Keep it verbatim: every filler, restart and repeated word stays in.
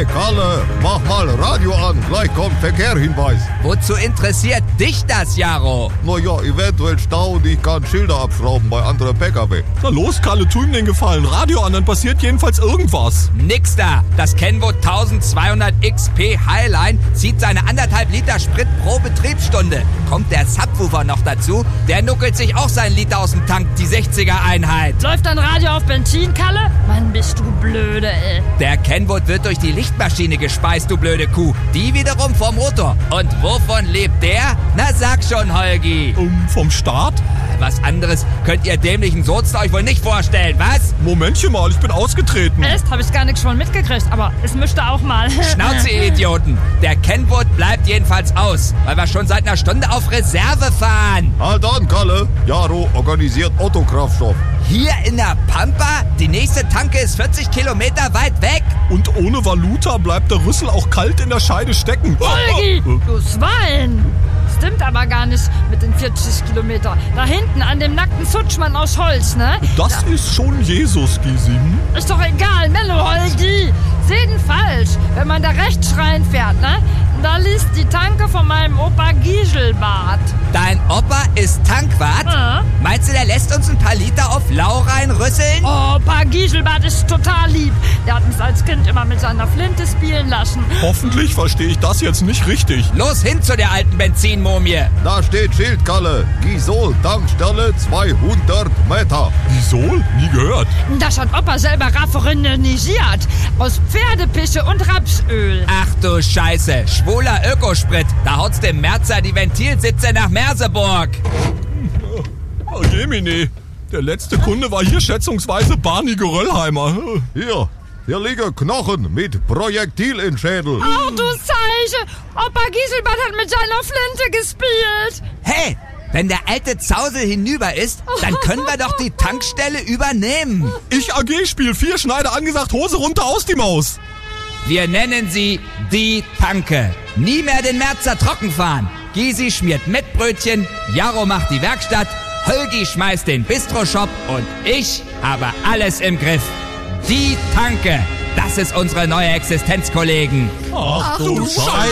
Kalle, mach mal Radio an, gleich kommt Verkehrhinweis. Wozu interessiert dich das, Jaro? Naja, eventuell Stau und ich kann Schilder abschrauben bei anderen P K W. Na los, Kalle, tu ihm den Gefallen. Radio an, dann passiert jedenfalls irgendwas. Nix da. Das Kenwood zwölfhundert X P Highline zieht seine anderthalb Liter Sprit pro Betriebsstunde. Kommt der Subwoofer noch dazu, der nuckelt sich auch seinen Liter aus dem Tank, die sechziger Einheit. Läuft dein Radio auf Benzin, Kalle? Mann, bist du blöde, ey. Der Kenwood wird durch die Lichtmaschine gespeist, du blöde Kuh. Die wiederum vom Motor. Und wovon lebt der? Na sag schon, Holgi. Um, vom Start? Was anderes könnt ihr dämlichen Sozen euch wohl nicht vorstellen, was? Momentchen mal, ich bin ausgetreten. Echt? Hab ich gar nicht schon mitgekriegt, aber es müsste auch mal. Schnauze, ihr Idioten. Der Kenwood bleibt jedenfalls aus, weil wir schon seit einer Stunde auf Reserve fahren. Halt an, Kalle. Jaro organisiert Autokraftstoff. Hier in der Pampa? Die nächste Tanke ist vierzig Kilometer weit weg. Und ohne Valuta bleibt der Rüssel auch kalt in der Scheide stecken. Holgi, du Schwein. Stimmt aber gar nicht mit den vierzig Kilometer. Da hinten an dem nackten Sutschmann aus Holz, ne? Das da ist schon Jesus, Gysi. Ist doch egal, ne, Holgi? Sehen falsch, wenn man da rechts reinfährt, ne? Da liest die Tanke von meinem Opa Giselbart. Dein Opa ist Tankwart? Ja. Meinst du, der lässt uns ein paar Liter auf Lau reinrüsseln? Opa Giselbart ist total lieb. Der hat mich als Kind immer mit seiner Flinte spielen lassen. Hoffentlich verstehe ich das jetzt nicht richtig. Los hin zu der alten Benzinmumie. Da steht Schild, Kalle. Gisol, Tankstelle zweihundert Meter. Gisol? Nie gehört. Das hat Opa selber raffinisiert. Aus Pferdepisse und Rapsöl. Ach du Scheiße, schwuler Ökosprit. Da haut's dem Merzer die Ventilsitze nach Merseburg. Oh, Jemine. Der letzte Kunde war hier schätzungsweise Barney Geröllheimer. Hier, hier liegen Knochen mit Projektil in Schädel. Oh, du Zeiche. Opa Giselbart hat mit seiner Flinte gespielt. Hey, wenn der alte Zausel hinüber ist, dann können wir doch die Tankstelle übernehmen. Ich A G Spiel vier, Schneider angesagt, Hose runter, aus die Maus. Wir nennen sie die Tanke. Nie mehr den Merzer trocken fahren. Gysi schmiert Mettbrötchen, Jaro macht die Werkstatt, Holgi schmeißt den Bistro-Shop und ich habe alles im Griff. Die Tanke, das ist unsere neue Existenz, Kollegen. Ach du Scheiße.